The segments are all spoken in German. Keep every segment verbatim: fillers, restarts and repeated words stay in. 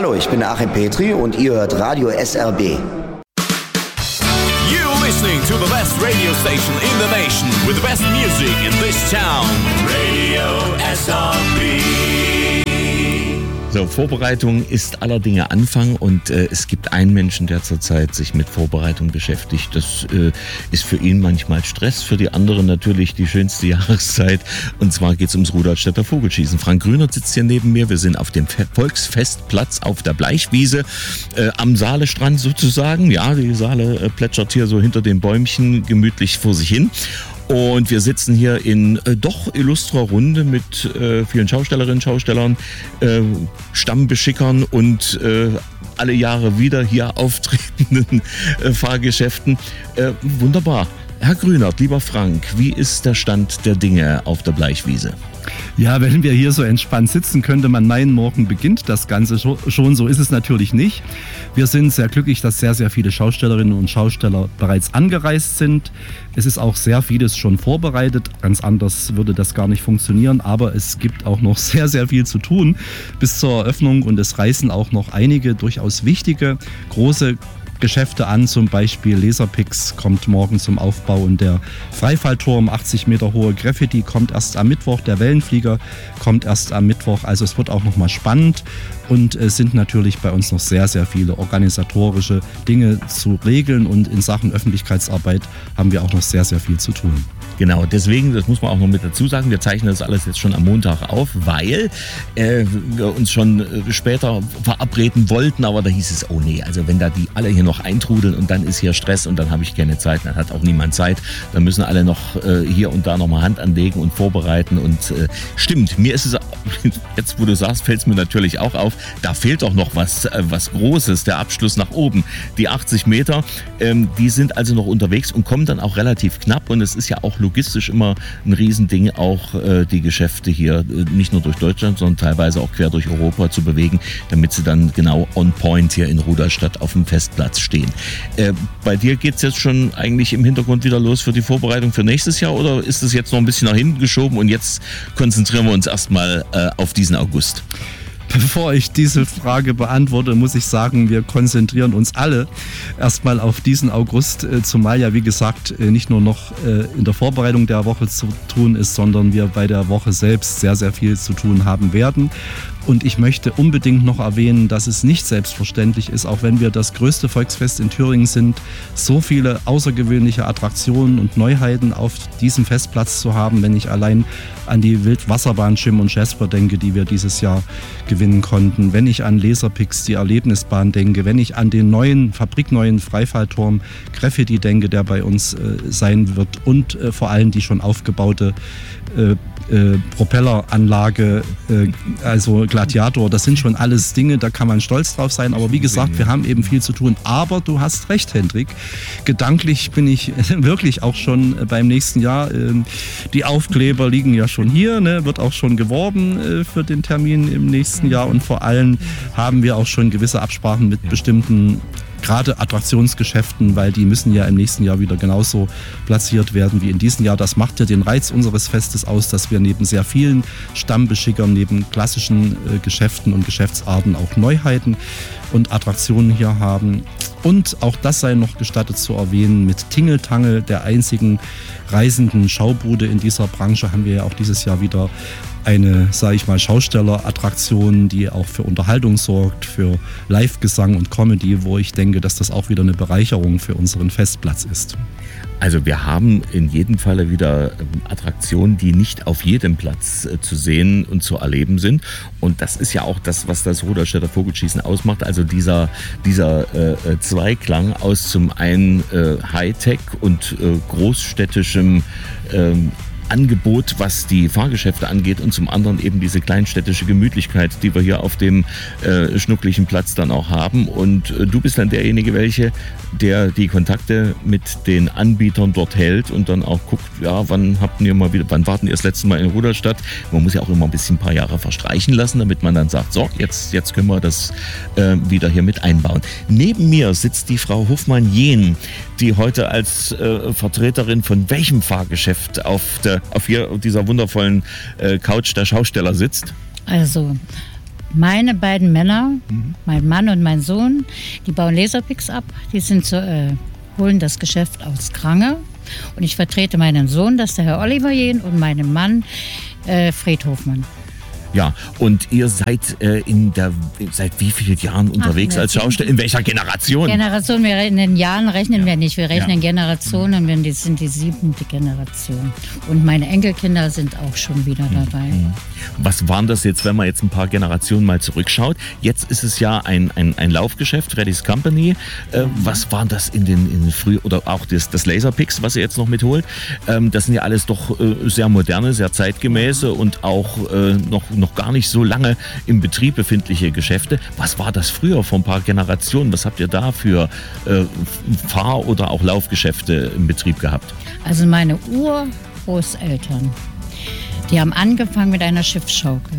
Hallo, ich bin Achim Petri und ihr hört Radio S R B. You're listening to the best radio station in the nation with the best music in this town. Radio S R B. So, Vorbereitung ist aller Dinge Anfang und äh, es gibt einen Menschen, der zurzeit sich mit Vorbereitung beschäftigt. Das äh, ist für ihn manchmal Stress, für die anderen natürlich die schönste Jahreszeit. Und zwar geht es ums Rudolstedter Vogelschießen. Frank Grünert sitzt hier neben mir. Wir sind auf dem Volksfestplatz auf der Bleichwiese äh, am Saalestrand sozusagen. Ja, die Saale äh, plätschert hier so hinter den Bäumchen gemütlich vor sich hin. Und wir sitzen hier in äh, doch illustrer Runde mit äh, vielen Schaustellerinnen, Schaustellern, äh, Stammbeschickern und äh, alle Jahre wieder hier auftretenden äh, Fahrgeschäften. Äh, wunderbar. Herr Grünert, lieber Frank, wie ist der Stand der Dinge auf der Bleichwiese? Ja, wenn wir hier so entspannt sitzen, könnte man meinen, morgen beginnt das Ganze schon. So ist es natürlich nicht. Wir sind sehr glücklich, dass sehr, sehr viele Schaustellerinnen und Schausteller bereits angereist sind. Es ist auch sehr vieles schon vorbereitet. Ganz anders würde das gar nicht funktionieren. Aber es gibt auch noch sehr, sehr viel zu tun bis zur Eröffnung. Und es reisen auch noch einige durchaus wichtige, große Geschäfte an, zum Beispiel Laserpix kommt morgen zum Aufbau und der Freifallturm, achtzig Meter hohe Graffiti, kommt erst am Mittwoch, der Wellenflieger kommt erst am Mittwoch, also es wird auch nochmal spannend und es sind natürlich bei uns noch sehr, sehr viele organisatorische Dinge zu regeln und in Sachen Öffentlichkeitsarbeit haben wir auch noch sehr, sehr viel zu tun. Genau, deswegen, das muss man auch noch mit dazu sagen, wir zeichnen das alles jetzt schon am Montag auf, weil äh, wir uns schon äh, später verabreden wollten, aber da hieß es, oh nee, also wenn da die alle hier noch eintrudeln und dann ist hier Stress und dann habe ich keine Zeit, dann hat auch niemand Zeit, dann müssen alle noch äh, hier und da nochmal Hand anlegen und vorbereiten und äh, stimmt, mir ist es, jetzt wo du sagst, fällt es mir natürlich auch auf, da fehlt doch noch was, äh, was Großes, der Abschluss nach oben, die achtzig Meter, ähm, die sind also noch unterwegs und kommen dann auch relativ knapp und es ist ja auch logistisch immer ein Riesending, auch äh, die Geschäfte hier äh, nicht nur durch Deutschland, sondern teilweise auch quer durch Europa zu bewegen, damit sie dann genau on point hier in Rudolstadt auf dem Festplatz stehen. Äh, bei dir geht es jetzt schon eigentlich im Hintergrund wieder los für die Vorbereitung für nächstes Jahr oder ist es jetzt noch ein bisschen nach hinten geschoben und jetzt konzentrieren wir uns erstmal äh, auf diesen August? Bevor ich diese Frage beantworte, muss ich sagen, wir konzentrieren uns alle erstmal auf diesen August, zumal ja, wie gesagt, nicht nur noch in der Vorbereitung der Woche zu tun ist, sondern wir bei der Woche selbst sehr, sehr viel zu tun haben werden. Und ich möchte unbedingt noch erwähnen, dass es nicht selbstverständlich ist, auch wenn wir das größte Volksfest in Thüringen sind, so viele außergewöhnliche Attraktionen und Neuheiten auf diesem Festplatz zu haben, wenn ich allein an die Wildwasserbahn Jim und Jasper denke, die wir dieses Jahr gewinnen konnten, wenn ich an Laserpix, die Erlebnisbahn denke, wenn ich an den neuen, fabrikneuen Freifallturm Graffiti denke, der bei uns äh, sein wird und äh, vor allem die schon aufgebaute äh, Äh, Propelleranlage, äh, also Gladiator, das sind schon alles Dinge, da kann man stolz drauf sein, aber wie gesagt, wir haben eben viel zu tun, aber du hast recht, Hendrik, gedanklich bin ich wirklich auch schon beim nächsten Jahr, äh, die Aufkleber liegen ja schon hier, ne? Wird auch schon geworben äh, für den Termin im nächsten Jahr und vor allem haben wir auch schon gewisse Absprachen mit bestimmten gerade Attraktionsgeschäften, weil die müssen ja im nächsten Jahr wieder genauso platziert werden wie in diesem Jahr. Das macht ja den Reiz unseres Festes aus, dass wir neben sehr vielen Stammbeschickern, neben klassischen äh, Geschäften und Geschäftsarten auch Neuheiten und Attraktionen hier haben. Und auch das sei noch gestattet zu erwähnen, mit Tingeltangel, der einzigen reisenden Schaubude in dieser Branche, haben wir ja auch dieses Jahr wieder eine, sage ich mal, Schaustellerattraktion, die auch für Unterhaltung sorgt, für Live-Gesang und Comedy, wo ich denke, dass das auch wieder eine Bereicherung für unseren Festplatz ist. Also wir haben in jedem Falle wieder Attraktionen, die nicht auf jedem Platz äh, zu sehen und zu erleben sind. Und das ist ja auch das, was das Rudolstedter Vogelschießen ausmacht. Also dieser, dieser äh, Zweiklang aus zum einen äh, Hightech und äh, großstädtischem äh, Angebot, was die Fahrgeschäfte angeht und zum anderen eben diese kleinstädtische Gemütlichkeit, die wir hier auf dem äh, schnuckligen Platz dann auch haben. Und äh, du bist dann derjenige, welche, der die Kontakte mit den Anbietern dort hält und dann auch guckt, ja, wann habt ihr mal wieder, wann warten ihr das letzte Mal in Rudolstadt? Man muss ja auch immer ein bisschen ein paar Jahre verstreichen lassen, damit man dann sagt, so, jetzt, jetzt können wir das äh, wieder hier mit einbauen. Neben mir sitzt die Frau Hofmann-Jehn, die heute als äh, Vertreterin von welchem Fahrgeschäft auf der auf hier auf dieser wundervollen äh, Couch der Schausteller sitzt? Also Meine beiden Männer, mhm. mein Mann und mein Sohn, die bauen Laserpix ab. Die sind so, äh, holen das Geschäft aus Krange. Und ich vertrete meinen Sohn, das ist der Herr Oliver Jehn, und meinen Mann, äh, Fred Hofmann. Ja, und ihr seid äh, in der seit wie vielen Jahren unterwegs Ach, als Schauspieler? In welcher Generation? Generation, wir in den Jahren rechnen ja. wir nicht, wir rechnen ja. Generationen, wir sind die siebente Generation. Und meine Enkelkinder sind auch schon wieder dabei. Was waren das jetzt, wenn man jetzt ein paar Generationen mal zurückschaut? Jetzt ist es ja ein, ein, ein Laufgeschäft, Freddy's Company. Äh, mhm. Was waren das in den, in den früh oder auch das, das Laserpix, was ihr jetzt noch mitholt? Ähm, das sind ja alles doch äh, sehr moderne, sehr zeitgemäße mhm. und auch äh, noch, noch gar nicht so lange im Betrieb befindliche Geschäfte. Was war das früher vor ein paar Generationen? Was habt ihr da für äh, Fahr- oder auch Laufgeschäfte im Betrieb gehabt? Also meine Urgroßeltern, die haben angefangen mit einer Schiffsschaukel.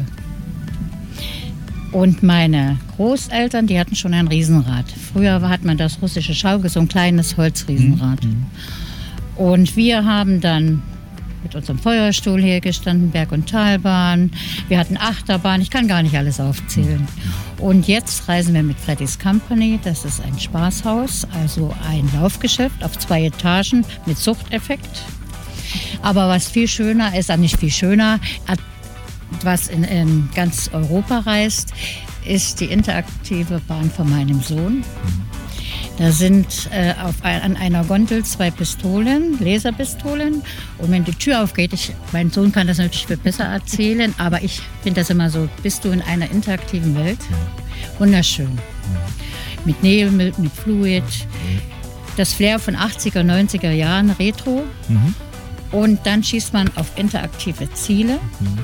Und meine Großeltern, die hatten schon ein Riesenrad. Früher hat man das russische Schaukel, so ein kleines Holzriesenrad. Mhm. Und wir haben dann mit unserem Feuerstuhl hier gestanden, Berg- und Talbahn. Wir hatten Achterbahn, ich kann gar nicht alles aufzählen. Und jetzt reisen wir mit Freddy's Company, das ist ein Spaßhaus, also ein Laufgeschäft auf zwei Etagen mit Suchteffekt. Aber was viel schöner ist, also nicht viel schöner, was in, in ganz Europa reist, ist die interaktive Bahn von meinem Sohn. Da sind äh, auf, an einer Gondel zwei Pistolen, Laserpistolen. Und wenn die Tür aufgeht, ich, mein Sohn kann das natürlich viel besser erzählen, aber ich finde das immer so, bist du in einer interaktiven Welt? Wunderschön. Mit Nebel, mit, mit Fluid. Das Flair von achtziger, neunziger Jahren, Retro. Mhm. Und dann schießt man auf interaktive Ziele. Mhm.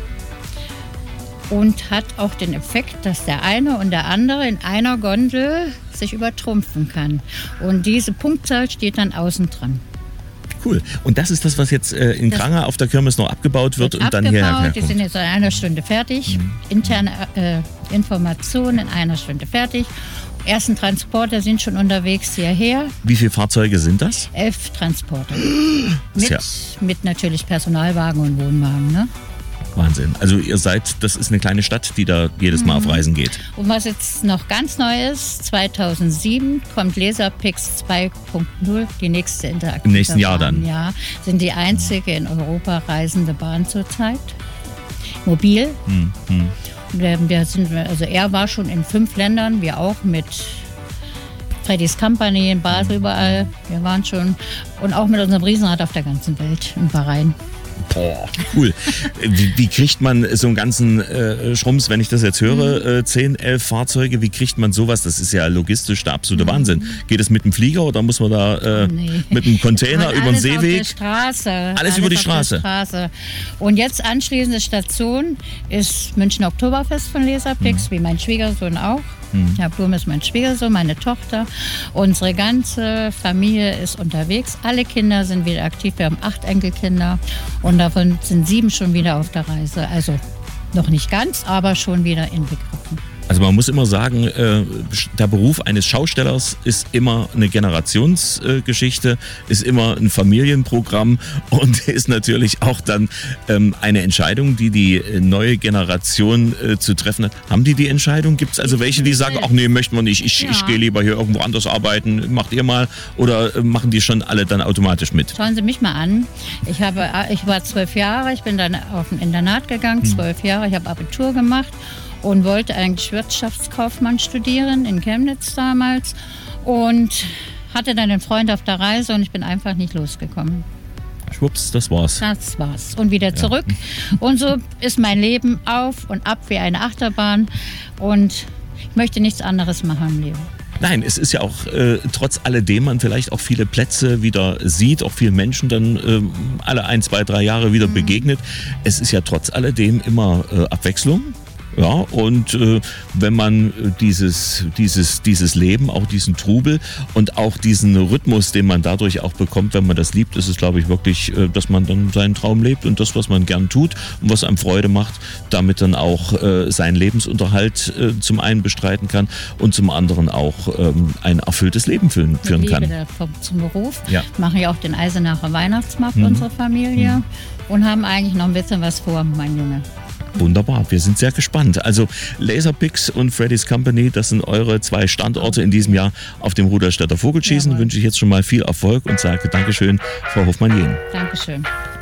Und hat auch den Effekt, dass der eine und der andere in einer Gondel sich übertrumpfen kann. Und diese Punktzahl steht dann außen dran. Cool. Und das ist das, was jetzt äh, in Krange auf der Kirmes noch abgebaut wird, wird und dann hierher kommt? Die sind jetzt in einer Stunde fertig. Mhm. Interne äh, Informationen in einer Stunde fertig. Ersten Transporter sind schon unterwegs hierher. Wie viele Fahrzeuge sind das? Elf Transporter. mit, ja. mit natürlich Personalwagen und Wohnwagen, ne? Wahnsinn. Also ihr seid, das ist eine kleine Stadt, die da jedes Mal mhm. auf Reisen geht. Und was jetzt noch ganz neu ist, zweitausendsieben kommt Laserpix zwei Punkt null, die nächste interaktive Im nächsten Jahr Bahn, dann? Ja, sind die einzige in Europa reisende Bahn zurzeit. Mobil. Mhm. Und wir, wir sind, also er war schon in fünf Ländern, wir auch mit Freddy's Company in Basel überall. Wir waren schon und auch mit unserem Riesenrad auf der ganzen Welt in Bahrain. Boah, cool. Wie, wie kriegt man so einen ganzen äh, Schrums, wenn ich das jetzt höre, äh, zehn, elf Fahrzeuge, wie kriegt man sowas? Das ist ja logistisch der absolute mhm. Wahnsinn. Geht es mit dem Flieger oder muss man da äh, oh, nee. mit dem Container über den Seeweg? Auf der Straße. Alles, alles über die Straße. Straße. Und jetzt anschließende Station ist München Oktoberfest von Laserpix, mhm. wie mein Schwiegersohn auch. Mhm. Herr Blum ist mein Schwiegersohn, meine Tochter. Unsere ganze Familie ist unterwegs. Alle Kinder sind wieder aktiv. Wir haben acht Enkelkinder und davon sind sieben schon wieder auf der Reise. Also noch nicht ganz, aber schon wieder inbegriffen. Also man muss immer sagen, äh, der Beruf eines Schaustellers ist immer eine Generationsgeschichte, äh, ist immer ein Familienprogramm und ist natürlich auch dann ähm, eine Entscheidung, die die neue Generation äh, zu treffen hat. Haben die die Entscheidung? Gibt es also welche, die sagen, ach nee, möchten wir nicht, ich, ja. ich gehe lieber hier irgendwo anders arbeiten, macht ihr mal? Oder äh, machen die schon alle dann automatisch mit? Schauen Sie mich mal an. Ich, habe, ich war zwölf Jahre, ich bin dann auf ein Internat gegangen, zwölf hm. Jahre, ich habe Abitur gemacht. Und wollte eigentlich Wirtschaftskaufmann studieren in Chemnitz damals und hatte dann einen Freund auf der Reise und ich bin einfach nicht losgekommen. Schwupps, das war's. Das war's. Und wieder zurück. Ja. Und so ist mein Leben auf und ab wie eine Achterbahn und ich möchte nichts anderes machen im Leben. Nein, es ist ja auch äh, trotz alledem man vielleicht auch viele Plätze wieder sieht, auch vielen Menschen dann äh, alle ein, zwei, drei Jahre wieder mhm. begegnet. Es ist ja trotz alledem immer äh, Abwechslung. Ja, und äh, wenn man dieses, dieses, dieses Leben, auch diesen Trubel und auch diesen Rhythmus, den man dadurch auch bekommt, wenn man das liebt, ist es, glaube ich, wirklich, äh, dass man dann seinen Traum lebt und das, was man gern tut und was einem Freude macht, damit dann auch äh, seinen Lebensunterhalt äh, zum einen bestreiten kann und zum anderen auch ähm, ein erfülltes Leben führen, führen kann. Liebe zum Beruf, ja. Machen ja auch den Eisenacher Weihnachtsmarkt, mhm. unsere Familie, mhm. und haben eigentlich noch ein bisschen was vor, mein Junge. Wunderbar, wir sind sehr gespannt. Also Laserpix und Freddy's Company, das sind eure zwei Standorte in diesem Jahr auf dem Rudolstädter Vogelschießen. Jawohl. Wünsche ich jetzt schon mal viel Erfolg und sage Dankeschön, Frau Hofmann-Jehn. Dankeschön.